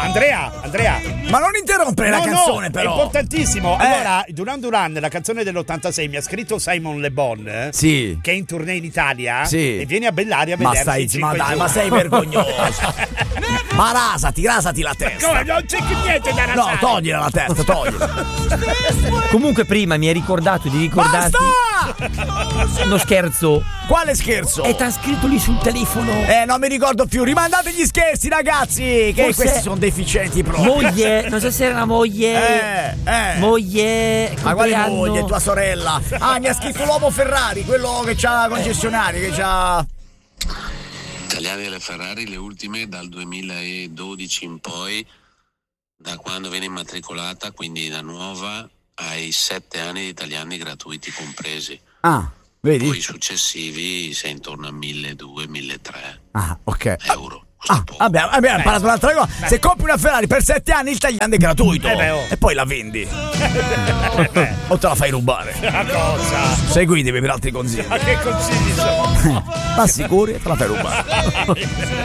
Andrea. Ma non interrompere la canzone, però. È importantissimo. Allora, Duran Duran, la canzone dell'86, mi ha scritto Simon Le Bon, sì, che è in tournée in Italia, sì, e vieni a Bellaria a vedersi. Ma sei vergognoso. Ma rasati la testa. Come? Non c'è più niente da rasare. No, toglila la testa, toglila. Comunque prima mi hai ricordato di ricordarti. Basta! Uno scherzo. Quale scherzo? È scritto lì sul telefono. Non mi ricordo più. Rimandate gli scherzi, ragazzi. Che Forse questi sono deficienti proprio. Moglie, non so se era una moglie. Moglie. Ma quale compleanno. moglie? Tua sorella. Ah, mi ha scritto l'uomo Ferrari, quello che c'ha la concessionaria, che c'ha. Italiani delle Ferrari, le ultime dal 2012 in poi, da quando viene immatricolata, quindi da nuova, ai 7 anni di italiani gratuiti compresi. Ah, vedi? Poi i successivi sei intorno a 1.200-1.300 ok. euro. Abbiamo imparato un'altra cosa. Se compri una Ferrari per 7 anni il tagliando è gratuito. E poi la vendi. O te la fai rubare. Una cosa. Seguitemi per altri consigli. Ma che consigli sono? Ma sicuri e te la fai rubare.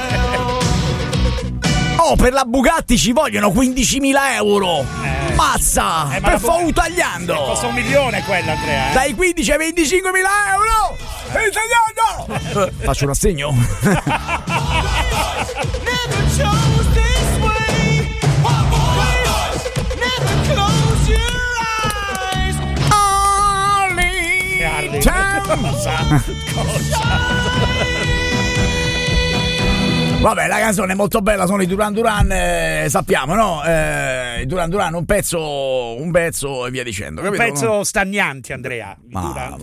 Oh, per la Bugatti ci vogliono 15.000 euro. Mazza! Per fare un tagliando. Costa $1 milione quella, Andrea. Dai 15 ai 25.000 euro. Il tagliando. Faccio un assegno. Vabbè, la canzone è molto bella, sono i Duran Duran, sappiamo, no? Duran Duran, un pezzo e via dicendo. Un capito? pezzo stagnanti, Andrea. Ma.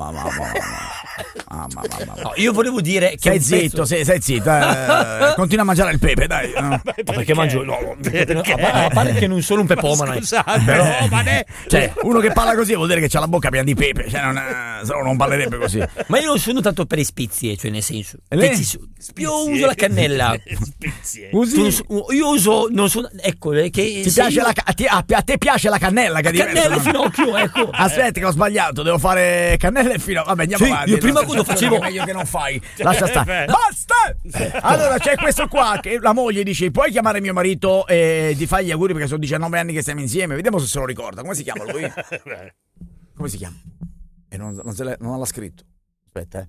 No, io volevo dire che stai zitto, continua a mangiare il pepe, dai. Perché mangio? No, a parte che non sono un pepomane. Però, cioè, uno che parla così vuol dire che c'ha la bocca piena di pepe, cioè se no non parlerebbe così. Ma io non sono tanto per le spizie, cioè nel senso. Io uso la cannella. Io uso, non so, ecco, che ti piace a te piace la cannella, che cannella e finocchio, ecco. Aspetta che ho sbagliato, devo fare cannella e finocchio. Vabbè, andiamo avanti. Io prima quando facevo è meglio che non fai. Lascia stare. Basta! Allora c'è questo qua che la moglie dice: "Puoi chiamare mio marito e ti fai gli auguri perché sono 19 anni che stiamo insieme". Vediamo se se lo ricorda. Come si chiama lui? Come si chiama? E non l'ha scritto. Aspetta,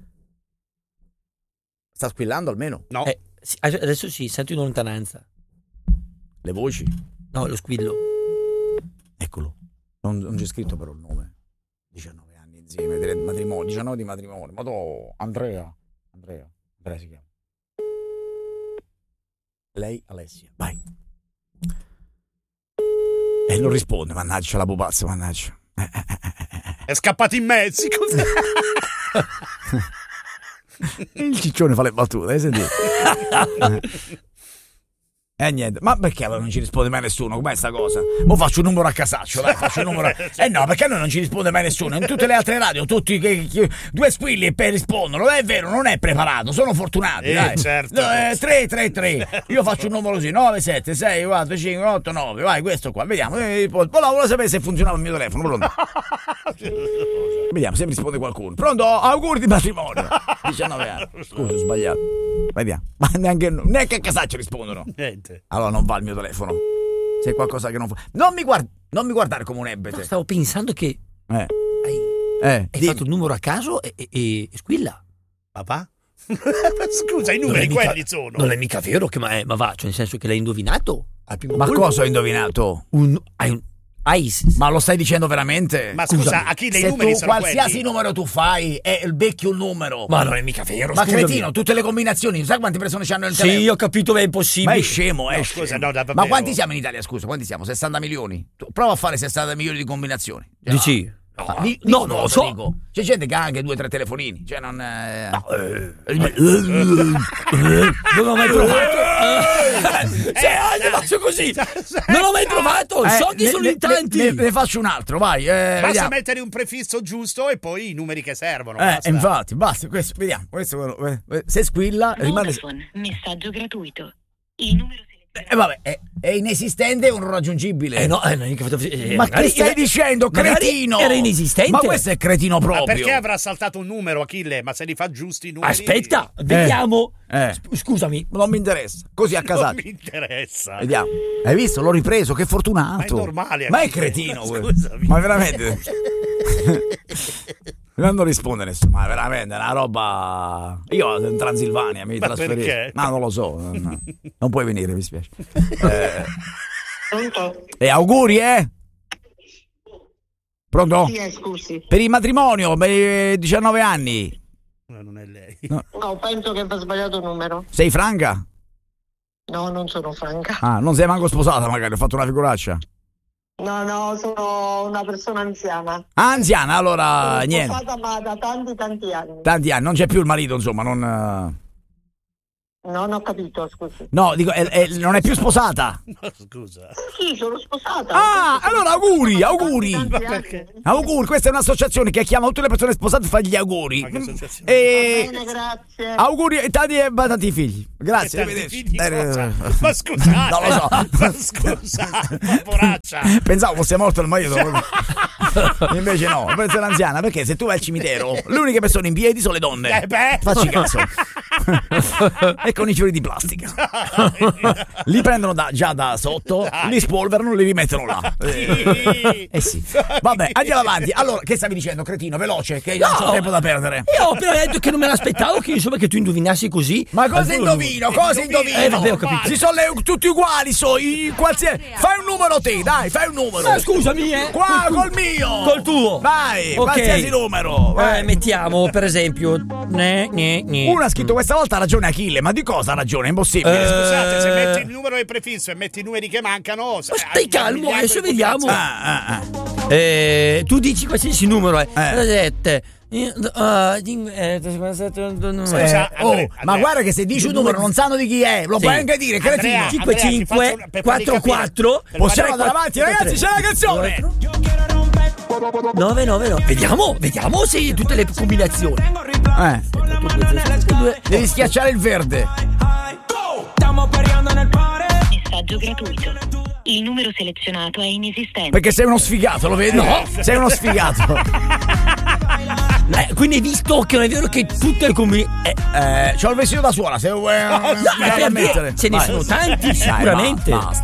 Sta squillando almeno? No. Sì, adesso sì, sento in lontananza. Le voci? No, lo squillo. Eccolo. Non c'è scritto però il nome. 19 anni insieme, matrimonio, 19 di matrimonio. Ma Andrea si chiama. Lei Alessia. Vai. E non risponde, mannaggia la pupazza, mannaggia. È scappato in Messico. Il ciccione fa le battute, hai sentito? Niente, ma perché allora non ci risponde mai nessuno? Com'è sta cosa? Mo faccio un numero a casaccio, dai, faccio un numero. No, perché a noi non ci risponde mai nessuno? In tutte le altre radio, tutti due squilli e rispondono. Non è vero, non è preparato, sono fortunati, dai. Certo. 3. Io faccio un numero così: 9, 7, 6, 4, 5, 8, 9. Vai, questo qua, vediamo. Volevo sapere se funzionava il mio telefono, pronto? Vediamo se mi risponde qualcuno. Pronto? Auguri di matrimonio. 19 anni. Scusa, ho sbagliato. Vediamo. Ma neanche a casaccio rispondono. Niente. Allora non va il mio telefono. C'è qualcosa che non fa. Non mi guardare come un ebete. No, stavo pensando che hai fatto un numero a caso e squilla. Papà? Scusa, i numeri quelli sono. Non è mica vero che ma va, cioè nel senso che l'hai indovinato. Ma cosa ho indovinato? Ma lo stai dicendo veramente? Ma scusa, a chi dei numeri sono qualsiasi quelli? numero tu fai è becchi un numero. Ma non è mica vero. Ma scusami. cretino, tutte le combinazioni, sai quante persone c'hanno il telefono? Sì, ho capito, è impossibile. Ma è scemo, No, scusa, no, davvero. Ma quanti siamo in Italia, scusa? Quanti siamo? 60 milioni? Prova a fare 60 milioni di combinazioni. Dici? No, non lo so. Dico. C'è gente che ha anche 2 o 3 telefonini. Cioè non non ho mai provato. Faccio così. Non ho mai provato. So che sono in tanti. Ne faccio un altro, vai. Basta vediamo. mettere un prefisso giusto e poi i numeri che servono. Basta. Infatti, basta. Vediamo. Se squilla, rimane. Vodafone, messaggio gratuito. Il numero selezionato. Vabbè, È inesistente o non raggiungibile? No, ma che stai dicendo, cretino? Era inesistente. Ma questo è cretino proprio. Ma perché avrà saltato un numero, Achille? Ma se li fa giusti i numeri... Aspetta, vediamo. Scusami. Non mi interessa. Così a casaccio. Non mi interessa. Vediamo. Hai visto? L'ho ripreso, che fortunato. Ma è normale. Ma è cretino, Scusami. Ma veramente... Non risponde nessuno, ma veramente è una roba. Io in Transilvania mi trasferisco. Perché? No, non lo so. Non puoi venire, mi spiace. Pronto? E auguri, Pronto? Sì, scusi. Per il matrimonio, 19 anni. No, non è lei. No, penso che abbia sbagliato il numero. sei franca? No, non sono franca. Ah, non sei manco sposata, magari, ho fatto una figuraccia. No, sono una persona anziana. Ah, anziana, allora Sono niente. sposata ma da tanti anni. Tanti anni, non c'è più il marito, insomma, non. Non ho capito, scusi. No, dico, non è più sposata. No, scusa. Sì, sono sposata. Ah, allora auguri. Ma perché? Auguri, questa è un'associazione che chiama tutte le persone sposate e fa gli auguri. Ma che associazione? Bene, grazie. Auguri e tanti figli. Grazie, Tanti arrivederci. figli, cosa? Ma scusate. Non lo so. Ma scusate, poraccia. Pensavo fosse morto il marito. Invece no, penso l'anziana, perché se tu vai al cimitero, le uniche persone in piedi sono le donne. Facci caso. E con i fiori di plastica. Li prendono già da sotto, li spolverano, li rimettono là. Sì. Vabbè, andiamo avanti. Allora, che stavi dicendo, cretino? Veloce, che non c'ho tempo da perdere. Io ho appena detto che non me l'aspettavo, che insomma che tu indovinassi così. Ma cosa indovino? Cosa indovino? Vabbè, ho capito. Si sono tutti uguali, qualsiasi. Fai un numero te, dai, fai un numero. Ma scusami, Qua col mio. Col tuo. Vai, Ok. qualsiasi numero. Vai. Mettiamo, per esempio. Uno ha scritto questa volta ha ragione Achille, ma di cosa ha ragione? È impossibile. Scusate, se metti il numero del prefisso e metti i numeri che mancano... Stai calmo, adesso vediamo. Ah. Tu dici qualsiasi numero, 7. Ma guarda che se dici un numero non sanno di chi è, lo puoi anche dire, cretino. 5, 4, 4. Possiamo andare avanti, ragazzi, c'è la canzone. 9. Vediamo se tutte le combinazioni. Devi schiacciare il verde. Messaggio gratuito. Il numero selezionato è inesistente. Perché sei uno sfigato, lo vedi? No. Sei uno sfigato. Quindi hai visto che non è vero che tutte le combinazioni. C'ho il vestito da suola, se vuoi. Ce ne sono tanti sicuramente. Basta.